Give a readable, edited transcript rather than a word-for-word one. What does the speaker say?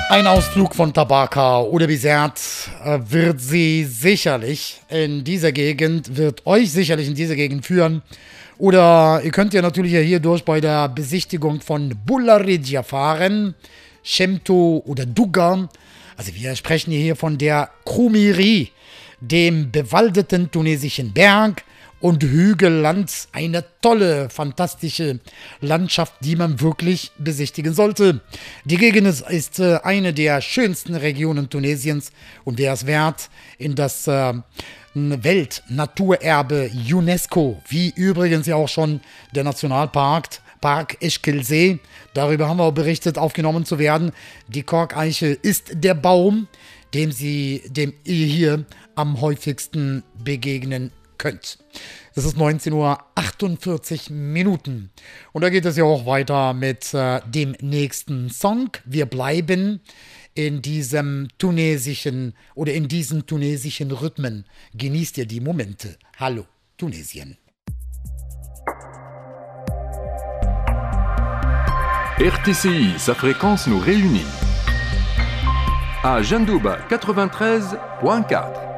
Ein Ausflug von Tabaka oder Bizerte wird euch sicherlich in diese Gegend führen. Oder ihr könnt ja natürlich hier durch bei der Besichtigung von Bullaridja fahren, Shemto oder Duga. Also wir sprechen hier von der Krumiri, dem bewaldeten tunesischen Berg und Hügelland. Eine tolle, fantastische Landschaft, die man wirklich besichtigen sollte. Die Gegend ist eine der schönsten Regionen Tunesiens und wäre es wert, in das Weltnaturerbe UNESCO, wie übrigens ja auch schon der Nationalpark Eschkilsee, darüber haben wir auch berichtet, aufgenommen zu werden. Die Korkeiche ist der Baum, dem ihr hier am häufigsten begegnen könnt. Es ist 19:48 Uhr und da geht es ja auch weiter mit dem nächsten Song. Wir bleiben in diesen tunesischen Rhythmen. Genießt ihr die Momente. Hallo, Tunesien. RTCI, sa fréquence nous réunit. À Jendouba 93.4.